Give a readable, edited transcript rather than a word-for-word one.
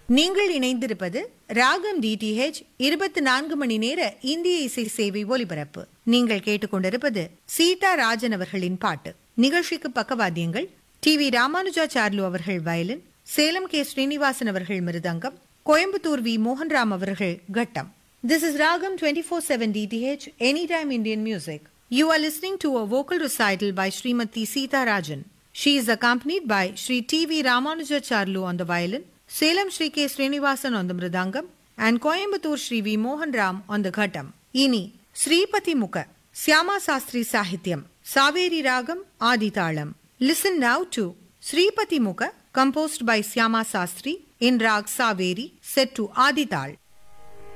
நீங்கள் இணைந்திருப்பது ராகம் டிடிஹெச் 24 மணி நேர இந்திய இசை சேவை ஒலிபரப்பு. நீங்கள் கேட்டுக்கொண்டிருப்பது சீதா ராஜன் அவர்களின் பாட்டு. நிகழ்ச்சிக்கு பக்கவாத்தியங்கள் டி.வி. ராமானுஜாச்சார்லு அவர்கள் வயலின், சேலம் கே. ஸ்ரீனிவாசன் அவர்கள் மிருதங்கம், கோயம்புத்தூர் வி. மோகன்ராம் அவர்கள் கட்டம். This is Ragam 24/7 DTH, Anytime Indian Music. You are listening to a vocal recital by Srimati Sita Rajan. She is accompanied by Sri T.V. Ramanujacharlu on the violin, Salem Sri K. Srinivasan on the mridangam, and Coimbatore Sri V. Mohan Ram on the ghatam. Ini Sripati Mukha, Syama Sastri Sahityam, Saveri Ragam, Adi Talam. Listen now to Sripati Mukha, composed by Syama Sastri in Rag Saveri, set to Adi Tal.